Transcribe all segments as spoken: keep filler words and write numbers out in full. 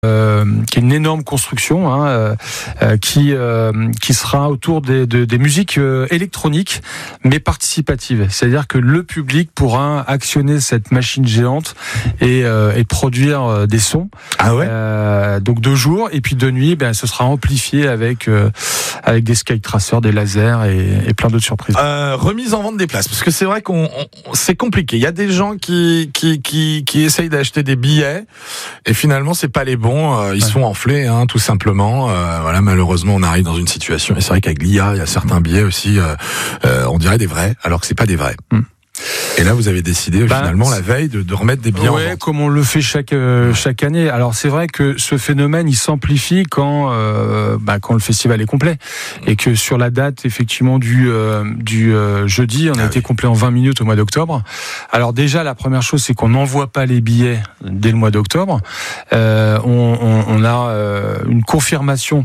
Euh, qui est une énorme construction hein, euh, euh, qui euh, qui sera autour des, de, des musiques euh, électroniques mais participatives. C'est-à-dire que le public pourra actionner cette machine géante et, euh, et produire euh, des sons. Ah ouais. Euh, donc de jour et puis de nuit, ben ce sera amplifié avec euh, avec des skytracers, des lasers et, et plein d'autres surprises. Euh, remise en vente des places parce que c'est vrai qu'on on, c'est compliqué. Il y a des gens qui qui qui qui essayent d'acheter des billets et finalement c'est pas les bons. Euh, ils ouais. sont enflés, hein, tout simplement. Euh, voilà, malheureusement, on arrive dans une situation. Et c'est vrai qu'avec l'I A, il y a certains billets aussi. Euh, euh, on dirait des vrais, alors que c'est pas des vrais. Mm. Et là, vous avez décidé bah, finalement la veille de, de remettre des billets ouais, en vente. Comme on le fait chaque euh, chaque année. Alors c'est vrai que ce phénomène il s'amplifie quand euh, bah, quand le festival est complet et que sur la date effectivement du euh, du euh, jeudi, on a ah été oui. complet en vingt minutes au mois d'octobre. Alors déjà la première chose c'est qu'on n'envoie pas les billets dès le mois d'octobre. Euh, on, on, on a euh, une confirmation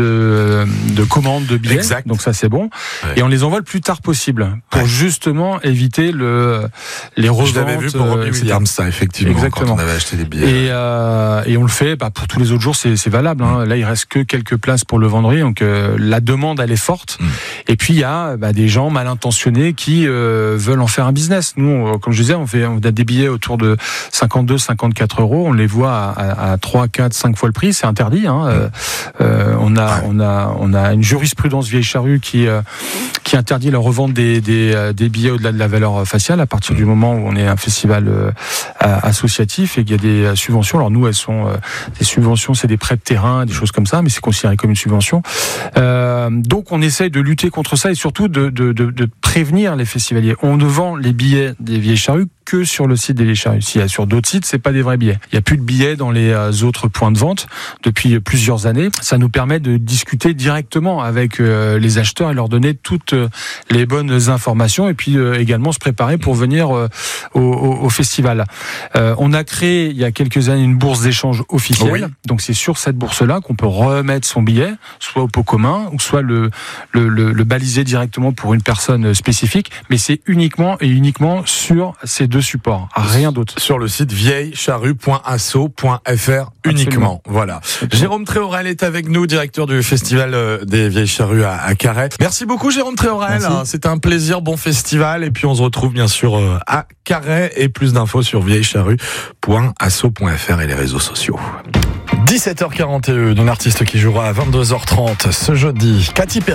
de de commande de billets. Exact. Donc ça c'est bon. Ouais. Et on les envoie le plus tard possible pour ouais. justement éviter le les reventes. Je l'avais vu pour Robbie Williams, ça, effectivement, exactement. Quand on avait acheté des billets. Et, euh, et on le fait, bah, pour tous les autres jours, c'est, c'est valable. Hein. Mmh. Là, il reste que quelques places pour le vendredi, donc euh, la demande, elle est forte. Mmh. Et puis, il y a bah, des gens mal intentionnés qui euh, veulent en faire un business. Nous, on, comme je disais, on, fait, on a des billets autour de cinquante-deux, cinquante-quatre euros. On les voit à, à, à trois, quatre, cinq fois le prix. C'est interdit. Hein. Mmh. Euh, on, a, ouais. on, a, on a une jurisprudence vieille charrue qui, euh, qui interdit la revente des, des, des billets au-delà de la valeur faciale à partir du moment où on est un festival euh, associatif et qu'il y a des subventions. Alors nous, elles sont euh, des subventions, c'est des prêts de terrain, des choses comme ça, mais c'est considéré comme une subvention. Euh, donc on essaye de lutter contre ça et surtout de, de, de, de prévenir les festivaliers. On ne vend les billets des Vieilles Charrues que sur le site des Vieilles Charrues. S'il y a sur d'autres sites, c'est pas des vrais billets. Il y a plus de billets dans les autres points de vente depuis plusieurs années. Ça nous permet de discuter directement avec euh, les acheteurs et leur donner toutes les bonnes informations et puis euh, également se préparer pour venir euh, au, au, au festival. Euh, on a créé il y a quelques années une bourse d'échange officielle. Oui. Donc c'est sur cette bourse-là qu'on peut remettre son billet, soit au pot commun, ou soit le, le, le, le baliser directement pour une personne spécifique. Mais c'est uniquement et uniquement sur ces deux supports, rien d'autre. Sur le site vieille charrue point asso point f r uniquement. Absolument. Voilà. Absolument. Jérôme Tréorel est avec nous, directeur du festival des Vieilles Charrues à, à Carhaix. Merci beaucoup Jérôme Tréorel. C'était un plaisir, bon festival. Et puis on se retrouve bien sûr à Carhaix et plus d'infos sur vieille charrue point asso point f r et les réseaux sociaux. dix-sept heures quarante et un, une artiste qui jouera à vingt-deux heures trente ce jeudi. Katy Perry.